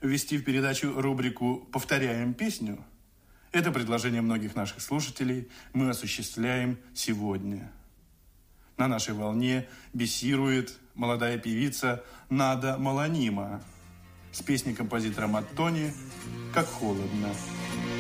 ввести в передачу рубрику «Повторяем песню». Это предложение многих наших слушателей мы осуществляем сегодня. На нашей волне бессирует молодая певица Нада Маланима с песней композитора Маттони «Как холодно».